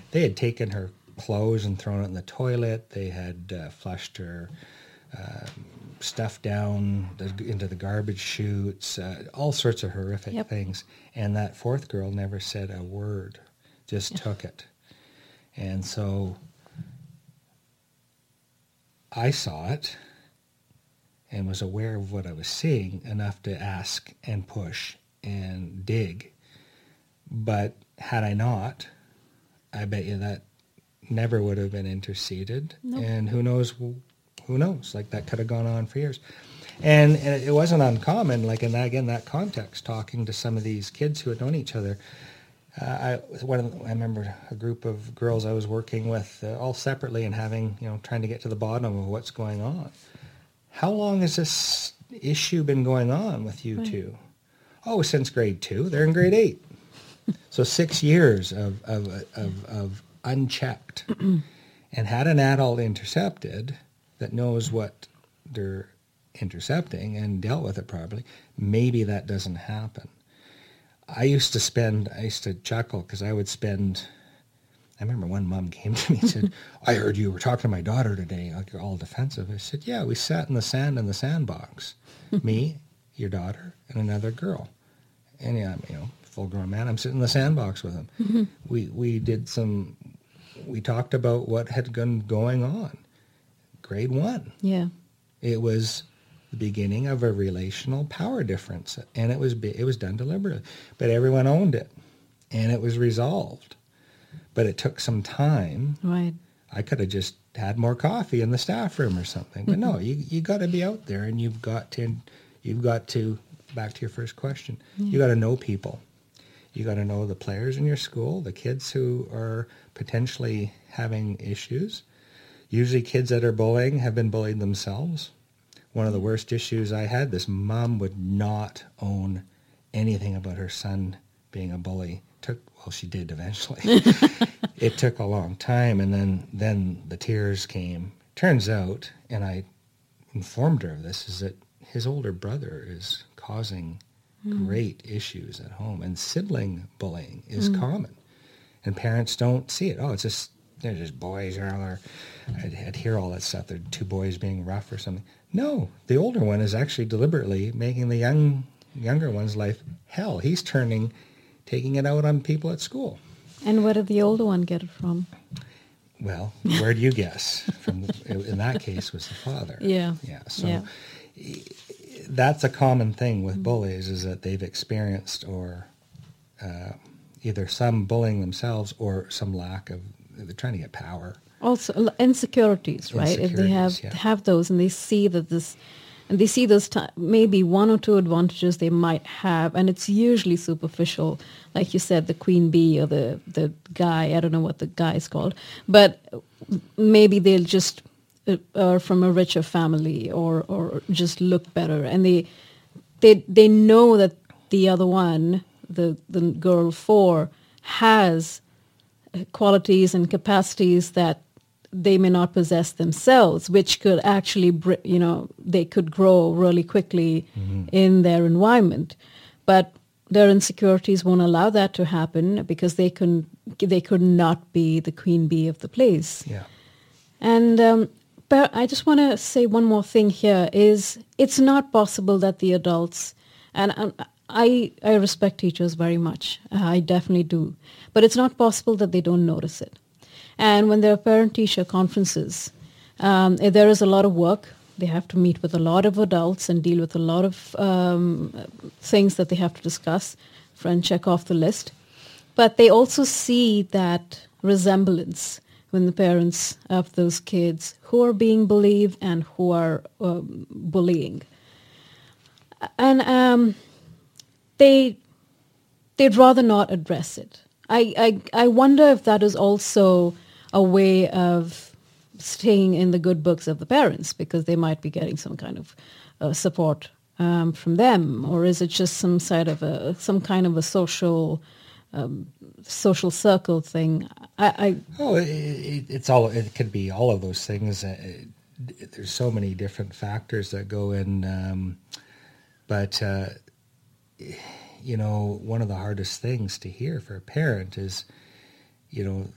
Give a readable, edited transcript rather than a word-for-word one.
they had taken her clothes and thrown it in the toilet. They had flushed her stuff down into the garbage chutes, all sorts of horrific things. And that fourth girl never said a word, just took it. And so I saw it and was aware of what I was seeing enough to ask and push and dig. But had I not, I bet you that never would have been interceded. Nope. And who knows, like that could have gone on for years. And it wasn't uncommon, like in that context, talking to some of these kids who had known each other. I remember a group of girls I was working with, all separately, and trying to get to the bottom of what's going on. How long has this issue been going on with you two? Oh, since grade 2. They're in grade 8. So 6 years of unchecked. And had an adult intercepted that knows what they're intercepting and dealt with it properly, maybe that doesn't happen. I used to chuckle because I remember one mom came to me and said, I heard you were talking to my daughter today, like you're all defensive. I said, yeah, we sat in the sand in the sandbox. Me, your daughter, and another girl. And full-grown man, I'm sitting in the sandbox with him. Mm-hmm. We talked about what had been going on. Grade 1. Yeah. It was the beginning of a relational power difference, and it was done deliberately. But everyone owned it, and it was resolved. But it took some time. Right. I could have just had more coffee in the staff room or something. But no, you got to be out there, and you've got to, back to your first question, you got to know people. You got to know the players in your school, the kids who are potentially having issues. Usually kids that are bullying have been bullied themselves. One of the worst issues I had, this mom would not own anything about her son being a bully. She did eventually. It took a long time, and then the tears came. Turns out, and I informed her of this, is that his older brother is causing great issues at home, and sibling bullying is common, and parents don't see it. Oh, they're just boys, I'd hear all that stuff. They're two boys being rough or something. No, the older one is actually deliberately making the younger one's life hell. He's taking it out on people at school. And where did the older one get it from? Well, where do you guess? In that case, was the father. Yeah. Yeah. So that's a common thing with bullies, is that they've experienced or either some bullying themselves or some lack of, they're trying to get power. Also insecurities, right? If they have those, and they see that and they see those maybe one or two advantages they might have, and it's usually superficial, like you said, the queen bee or the guy. I don't know what the guy is called, but maybe they'll just are from a richer family or just look better, and they know that the other one, the girl 4, has qualities and capacities that they may not possess themselves, which could actually, they could grow really quickly in their environment. But their insecurities won't allow that to happen because they could not be the queen bee of the place. Yeah. And but I just want to say one more thing here is it's not possible that the adults, and I respect teachers very much. I definitely do. But it's not possible that they don't notice it. And when there are parent-teacher conferences, there is a lot of work. They have to meet with a lot of adults and deal with a lot of things that they have to discuss and check off the list. But they also see that resemblance when the parents of those kids who are being bullied and who are bullying. And they'd rather not address it. I wonder if that is also a way of staying in the good books of the parents, because they might be getting some kind of support from them, or is it just some kind of a social circle thing? It could be all of those things. There's so many different factors that go in, but one of the hardest things to hear for a parent is,